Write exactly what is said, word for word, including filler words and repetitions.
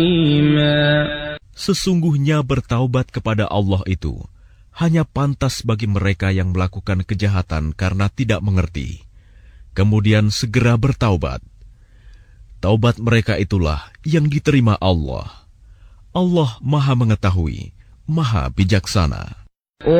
Sesungguhnya bertaubat kepada Allah itu hanya pantas bagi mereka yang melakukan kejahatan karena tidak mengerti, kemudian segera bertaubat. Taubat mereka itulah yang diterima Allah. Allah Maha Mengetahui, Maha Bijaksana.